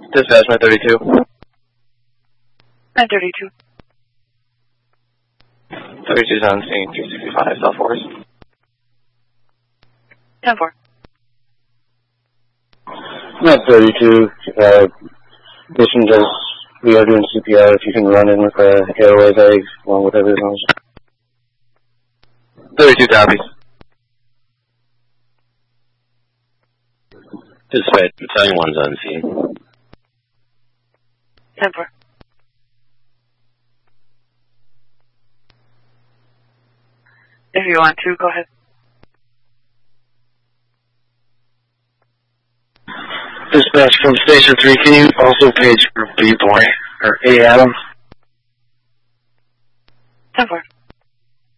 Dispatch 932. 932. 32 on scene, 365 South Forest. 10-4. 932, mission does, we are doing CPR if you can run in with airway bag along with everything else. 32 copies. Dispatch, Battalion 1's on scene. 10-4. If you want to, go ahead. Dispatch from Station 3, can you also page for B-Boy, or A. Adam? 10-4.